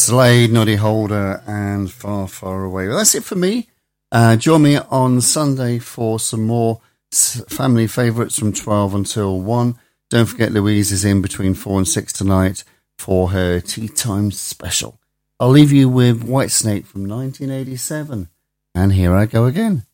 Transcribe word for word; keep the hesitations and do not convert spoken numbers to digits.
Slade, Noddy Holder, and Far, Far Away. Well, that's it for me. Uh, join me on Sunday for some more family favourites from twelve until one. Don't forget Louise is in between four and six tonight for her Tea Time special. I'll leave you with Whitesnake from nineteen eighty-seven. And here I go again.